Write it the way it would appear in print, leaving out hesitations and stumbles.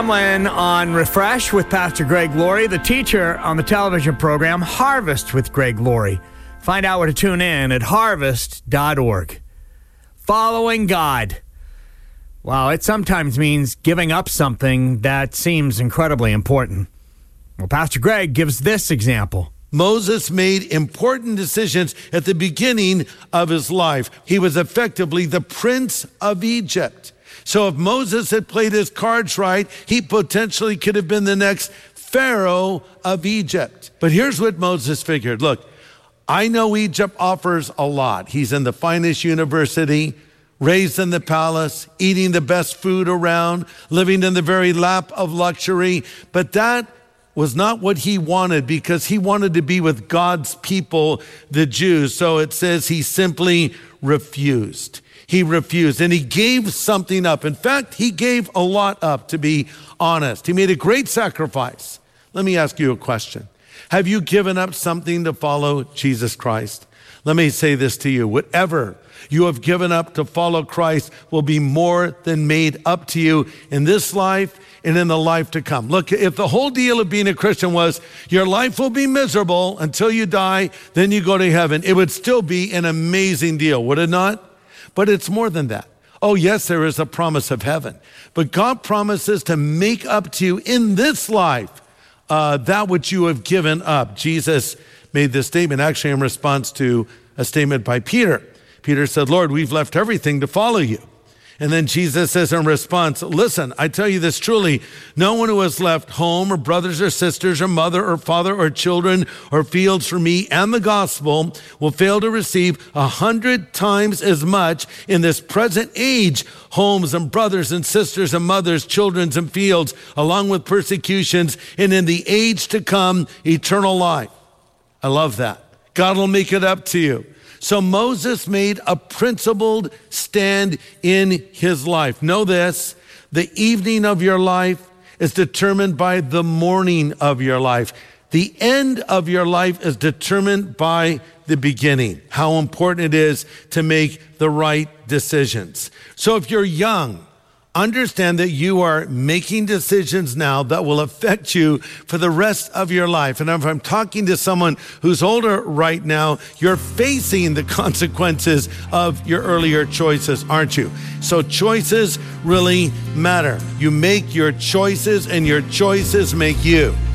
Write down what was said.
On Refresh with Pastor Greg Laurie, the teacher on the television program Harvest with Greg Laurie. Find out where to tune in at harvest.org. Following God. Wow, it sometimes means giving up something that seems incredibly important. Well, Pastor Greg gives this example. Moses made important decisions at the beginning of his life. He was effectively the prince of Egypt. So if Moses had played his cards right, he potentially could have been the next Pharaoh of Egypt. But here's what Moses figured. Look, I know Egypt offers a lot. He's in the finest university, raised in the palace, eating the best food around, living in the very lap of luxury. But that was not what he wanted, because he wanted to be with God's people, the Jews. So it says he simply refused. He refused, and he gave something up. In fact, he gave a lot up, to be honest. He made a great sacrifice. Let me ask you a question. Have you given up something to follow Jesus Christ? Let me say this to you. Whatever you have given up to follow Christ will be more than made up to you in this life and in the life to come. Look, if the whole deal of being a Christian was your life will be miserable until you die, then you go to heaven, it would still be an amazing deal, would it not? But it's more than that. Oh, yes, there is a promise of heaven. But God promises to make up to you in this life that which you have given up. Jesus made this statement actually in response to a statement by Peter. Peter said, Lord, we've left everything to follow you. And then Jesus says in response, listen, I tell you this truly, no one who has left home or brothers or sisters or mother or father or children or fields for me and the gospel will fail to receive 100 times as much in this present age, homes and brothers and sisters and mothers, children and fields, along with persecutions, and in the age to come, eternal life. I love that. God will make it up to you. So Moses made a principled stand in his life. Know this, the evening of your life is determined by the morning of your life. The end of your life is determined by the beginning. How important it is to make the right decisions. So if you're young, understand that you are making decisions now that will affect you for the rest of your life. And if I'm talking to someone who's older right now, you're facing the consequences of your earlier choices, aren't you? So choices really matter. You make your choices, and your choices make you.